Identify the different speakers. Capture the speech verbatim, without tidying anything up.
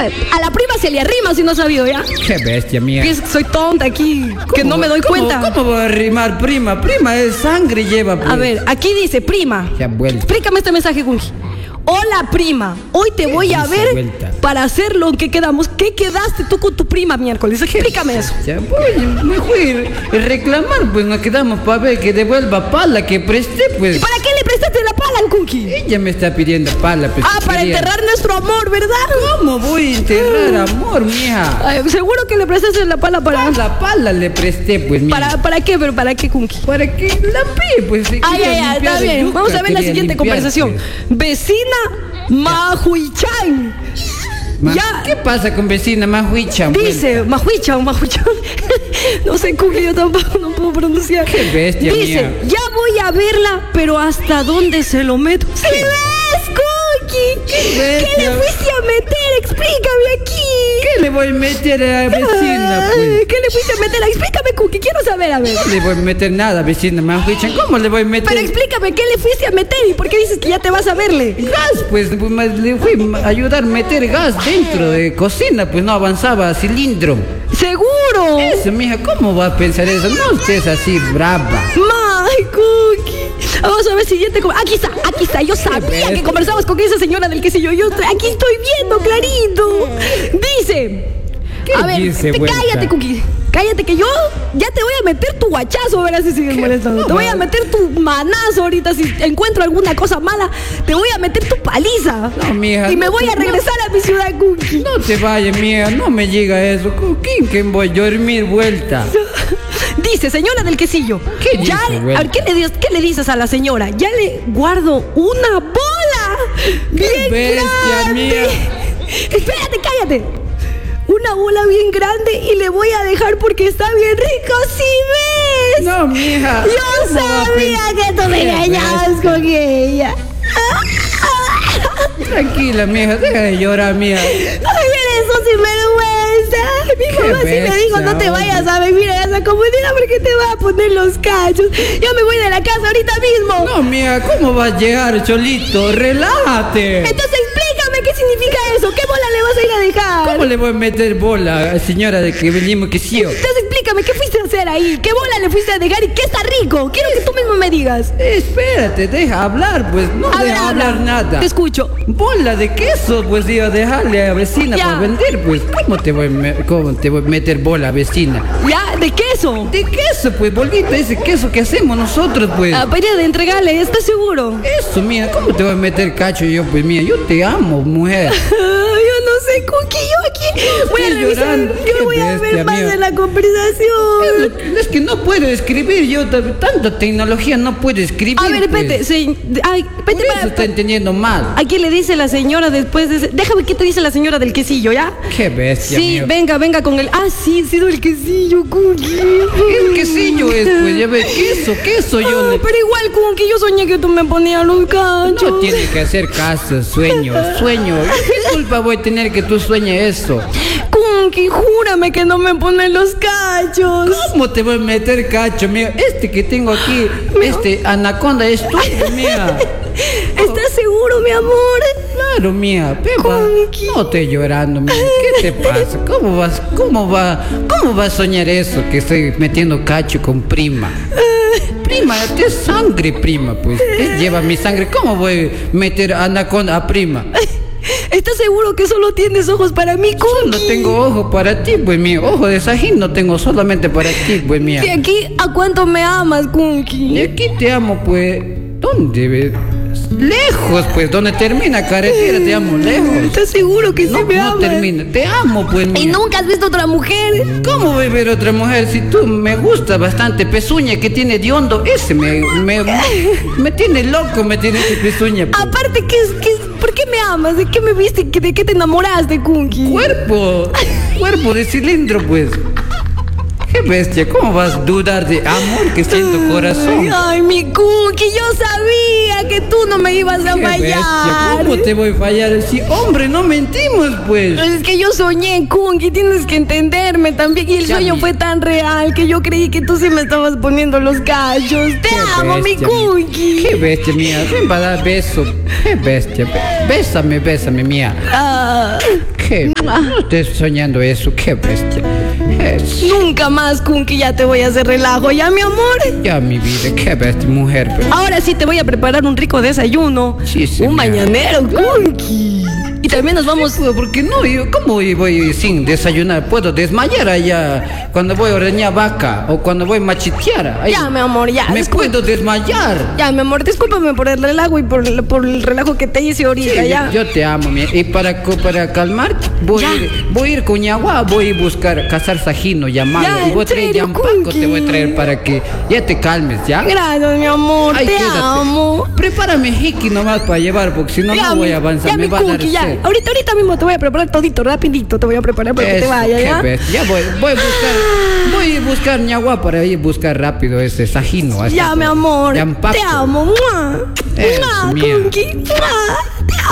Speaker 1: A la prima se le arrima si no ha sabido, ¿ya?
Speaker 2: Qué bestia, mía.
Speaker 1: Piensa que soy tonta aquí, que no me doy
Speaker 2: ¿cómo,
Speaker 1: cuenta.
Speaker 2: ¿Cómo va a rimar prima? Prima es sangre lleva, pues.
Speaker 1: A ver, aquí dice prima.
Speaker 2: Ya vuelta.
Speaker 1: Explícame este mensaje, Kunki. Hola, prima. Hoy te voy a
Speaker 2: dice
Speaker 1: ver
Speaker 2: vuelta?
Speaker 1: para hacer lo que quedamos. ¿Qué quedaste tú con tu prima miércoles? Explícame eso.
Speaker 2: Ya voy, me fui a reclamar, pues nos quedamos para ver que devuelva pala que presté, pues.
Speaker 1: ¿Para qué le prestaste la pala al Kunki?
Speaker 2: Ella me está pidiendo pala, pues.
Speaker 1: Ah, para
Speaker 2: quería.
Speaker 1: enterrar nuestro amor, ¿verdad?
Speaker 2: ¿Cómo voy a enterrar amor, mija?
Speaker 1: Ay, seguro que le prestaste la pala para...
Speaker 2: La pala le presté, pues, mija.
Speaker 1: ¿Para, ¿Para qué? ¿Pero para qué, Kunki?
Speaker 2: Para que la pe, pues. se
Speaker 1: Ay,
Speaker 2: quería
Speaker 1: ay, ay,
Speaker 2: limpiar
Speaker 1: está
Speaker 2: de
Speaker 1: bien.
Speaker 2: yuca,
Speaker 1: Vamos a ver la
Speaker 2: quería
Speaker 1: siguiente
Speaker 2: limpiar,
Speaker 1: conversación.
Speaker 2: pues.
Speaker 1: Vecina Majuichan.
Speaker 2: Ma-
Speaker 1: Ya.
Speaker 2: ¿Qué pasa con vecina Majuichan?
Speaker 1: Dice, Majuichan, Majuichan. No sé, Kunki, yo tampoco no puedo pronunciar.
Speaker 2: Qué bestia,
Speaker 1: Dice,
Speaker 2: mía.
Speaker 1: ya voy a verla, pero ¿hasta dónde se lo meto? ¿Sí ves, Kunki? ¿Qué
Speaker 2: bestia.
Speaker 1: le fuiste a meter? Explícame aquí.
Speaker 2: ¿Qué le voy a meter a la vecina,
Speaker 1: Ay,
Speaker 2: pues?
Speaker 1: ¿qué le fuiste a meter? Explícame, Kunki, quiero saber, a ver.
Speaker 2: No le voy a meter nada, vecina Majuichan. ¿Cómo le voy a meter?
Speaker 1: Pero explícame, ¿qué le fuiste a meter? ¿Y por qué dices que ya te vas a verle?
Speaker 2: Gas, pues ma- le fui a ayudar a meter gas dentro de cocina, pues no avanzaba cilindro.
Speaker 1: ¡Seguro!
Speaker 2: Eso, mija, ¿cómo va a pensar eso? No estés así brava.
Speaker 1: ¡My Cookie! Vamos a ver siguiente. com- Aquí está, aquí está. Yo sabía que conversabas con esa señora del quesillo. Yo estoy- aquí estoy viendo clarito. Dice.
Speaker 2: ¿Qué
Speaker 1: a ver,
Speaker 2: dice,
Speaker 1: te-
Speaker 2: vuelta?
Speaker 1: cállate, Cookie. Cállate que yo ya te voy a meter tu guachazo, verás si sigues molestando. Te voy a meter tu manazo ahorita si encuentro alguna cosa mala. Te voy a meter tu paliza.
Speaker 2: No, mija,
Speaker 1: Y me
Speaker 2: no
Speaker 1: voy
Speaker 2: te-
Speaker 1: a regresar a mi ciudad, Cookie.
Speaker 2: No te vayas, mija, no me llega eso. ¿Con quién que voy a dormir vuelta?
Speaker 1: Dice, señora del quesillo.
Speaker 2: ¿Qué dice,
Speaker 1: ya,
Speaker 2: güey?
Speaker 1: a ver, ¿qué le, dices, ¿qué le dices a la señora? Ya le guardo una bola. Bien
Speaker 2: bestia,
Speaker 1: grande.
Speaker 2: mía!
Speaker 1: Espérate, cállate. Una bola bien grande y le voy a dejar porque está bien rico. ¿Sí ves?
Speaker 2: No, mija.
Speaker 1: Yo
Speaker 2: ¿cómo va a
Speaker 1: sabía
Speaker 2: pensar?
Speaker 1: que tú me
Speaker 2: Qué
Speaker 1: engañabas
Speaker 2: bestia.
Speaker 1: con ella.
Speaker 2: Tranquila, mija, deja de llorar, mija.
Speaker 1: Ay, eres un sinvergüenza. Mi
Speaker 2: Qué
Speaker 1: mamá sí me dijo,
Speaker 2: bestia,
Speaker 1: no te
Speaker 2: hombre.
Speaker 1: vayas a vivir a esa comunidad porque te va a poner los cachos. Yo me voy de la casa ahorita mismo.
Speaker 2: No, mija, ¿cómo vas a llegar, Cholito? Relájate.
Speaker 1: Entonces explícame qué significa eso. ¿Qué bola le vas a ir a dejar?
Speaker 2: ¿Cómo le voy a meter bola a señora de que venimos que sí?
Speaker 1: Entonces explícame qué fuiste a hacer ahí. ¿Qué bola le fuiste a dejar y qué está rico? Quiero que tú mismo me digas.
Speaker 2: Espérate, deja hablar, pues. No
Speaker 1: A ver,
Speaker 2: deja
Speaker 1: habla.
Speaker 2: hablar nada.
Speaker 1: Te escucho.
Speaker 2: Bola de queso, pues iba a dejarle a vecina
Speaker 1: Ya.
Speaker 2: por vender, pues. ¿Cómo te voy a, me- cómo te voy a meter bola, vecina?
Speaker 1: ¿Ya? ¿De queso?
Speaker 2: De queso, pues, bolita, ese queso que hacemos nosotros, pues.
Speaker 1: Ah, para ir de entregarle, ¿estás seguro?
Speaker 2: Eso, mía, ¿cómo te voy a meter cacho yo, pues, mía? Yo te amo, mujer.
Speaker 1: Ah, yo no sé, Cookie, yo aquí voy a
Speaker 2: estoy
Speaker 1: revisar,
Speaker 2: llorando.
Speaker 1: yo
Speaker 2: Qué
Speaker 1: voy a ver
Speaker 2: bestia,
Speaker 1: más
Speaker 2: amiga.
Speaker 1: de la conversación.
Speaker 2: Es que no puedo escribir, yo t- tanta tecnología no puedo escribir.
Speaker 1: A ver, espérate,
Speaker 2: pues.
Speaker 1: se- ay,
Speaker 2: Por
Speaker 1: espérate,
Speaker 2: eso
Speaker 1: para-
Speaker 2: está entendiendo mal.
Speaker 1: Aquí le dice la señora después de ese- déjame qué te dice la señora del quesillo, ¿ya?
Speaker 2: Qué bestia,
Speaker 1: Sí,
Speaker 2: mío.
Speaker 1: venga, venga con el. Ah, sí, sí, el quesillo, Cookie.
Speaker 2: El quesillo es, pues, ya ves, queso, queso yo
Speaker 1: Ah,
Speaker 2: le...
Speaker 1: pero igual, Cookie, yo soñé que tú me ponías los cachos.
Speaker 2: No tiene que hacer caso, sueño, sueño. ¿Qué culpa voy a tener que tú sueñes eso?
Speaker 1: Cookie, júrame que no me pones los cachos.
Speaker 2: ¿Cómo te voy a meter cacho, mío? Este que tengo aquí, este anaconda es tuyo, mía.
Speaker 1: ¿Estás seguro, mi amor?
Speaker 2: Claro, mía, Pepa.
Speaker 1: Conqui.
Speaker 2: No estoy llorando, mía. ¿Qué te pasa? ¿Cómo vas, cómo va, cómo vas a soñar eso que estoy metiendo cacho con prima? Prima, es sangre, prima, pues. Él lleva mi sangre. ¿Cómo voy a meter anaconda a prima?
Speaker 1: ¿Estás seguro que solo tienes ojos para mí, Cookie?
Speaker 2: No tengo ojo para ti, pues mío. Ojo de sajín no tengo solamente para ti, pues mía.
Speaker 1: ¿De aquí a cuánto me amas,
Speaker 2: Y
Speaker 1: Cookie?
Speaker 2: aquí te amo, pues. ¿Dónde? ve? Lejos, pues. Donde termina carretera, te amo lejos.
Speaker 1: ¿Estás seguro que sí
Speaker 2: No,
Speaker 1: me
Speaker 2: no
Speaker 1: amas?
Speaker 2: termina. Te amo, pues,
Speaker 1: ¿Y
Speaker 2: mía.
Speaker 1: nunca has visto otra mujer?
Speaker 2: ¿Cómo voy a ver otra mujer si tú me gusta bastante pezuña que tiene de hondo? Ese me, me, me tiene loco, me tiene ese pezuña. pues.
Speaker 1: Aparte, ¿qué es, qué es- ¿por qué me amas? ¿De qué me viste? ¿De qué te enamoraste, Cookie?
Speaker 2: Cuerpo, cuerpo de cilindro, pues. Qué bestia, ¿cómo vas a dudar de amor que está en tu corazón?
Speaker 1: Ay, mi Cookie, yo sabía que tú no me ibas a
Speaker 2: Qué
Speaker 1: fallar.
Speaker 2: bestia, ¿cómo te voy a fallar? Si, hombre, no mentimos, pues.
Speaker 1: Es que yo soñé, Cookie, tienes que entenderme también. Y el
Speaker 2: Ya,
Speaker 1: sueño
Speaker 2: mi-
Speaker 1: fue tan real que yo creí que tú sí me estabas poniendo los cachos. Te
Speaker 2: Qué
Speaker 1: amo, mi
Speaker 2: bestia,
Speaker 1: Cookie.
Speaker 2: Qué bestia, mía. Ven para dar beso. Qué bestia. Be- Bésame, bésame, mía.
Speaker 1: Ah,
Speaker 2: Qué. No estés soñando eso. Qué bestia. Es-
Speaker 1: nunca más, Cookie, ya te voy a hacer relajo, ¿ya, mi amor?
Speaker 2: Ya, mi vida. Qué bestia, mujer. Pero...
Speaker 1: Ahora sí te voy a preparar un rico desayuno.
Speaker 2: Sí, señora.
Speaker 1: Un mañanero, Cookie. Y también nos vamos.
Speaker 2: Puedo, porque no, yo, ¿cómo voy sin desayunar? Puedo desmayar allá cuando voy a ordeñar vaca o cuando voy a machetear. Ahí
Speaker 1: Ya, mi amor, ya.
Speaker 2: me
Speaker 1: discul-
Speaker 2: puedo desmayar.
Speaker 1: Ya, mi amor, discúlpame por el relajo y por, el- por el relajo que te hice ahorita,
Speaker 2: Sí,
Speaker 1: ya.
Speaker 2: yo, yo te amo, mi. Y para, co- para calmar, voy,
Speaker 1: Ya.
Speaker 2: a ir, voy a ir con Ñagua, voy a buscar cazar sajino, llamarlo.
Speaker 1: Ya,
Speaker 2: Y voy a
Speaker 1: ¿en
Speaker 2: traer
Speaker 1: serio,
Speaker 2: yampaco,
Speaker 1: Cookie?
Speaker 2: te voy a traer para que ya te calmes, ¿ya?
Speaker 1: Gracias, mi amor,
Speaker 2: Ay,
Speaker 1: te
Speaker 2: quédate.
Speaker 1: amo.
Speaker 2: Prepárame hiki nomás para llevar, porque si no,
Speaker 1: Ya,
Speaker 2: no voy
Speaker 1: mi-
Speaker 2: a avanzar.
Speaker 1: ya,
Speaker 2: me
Speaker 1: mi
Speaker 2: va a dar
Speaker 1: Cookie, ya.
Speaker 2: sed.
Speaker 1: Ahorita, ahorita mismo te voy a preparar todito, rapidito, te voy a preparar para que te
Speaker 2: Eso,
Speaker 1: vaya,
Speaker 2: qué
Speaker 1: ¿ya?
Speaker 2: bestia. Ya voy, voy a buscar, voy a buscar Ñagua para ir a buscar rápido ese sajino. hasta
Speaker 1: Ya, mi amor,
Speaker 2: Yampaco.
Speaker 1: te amo. ¡Mua!
Speaker 2: Eso,
Speaker 1: ¡Mua,
Speaker 2: mía.
Speaker 1: Cookie! ¡Mua! Te amo.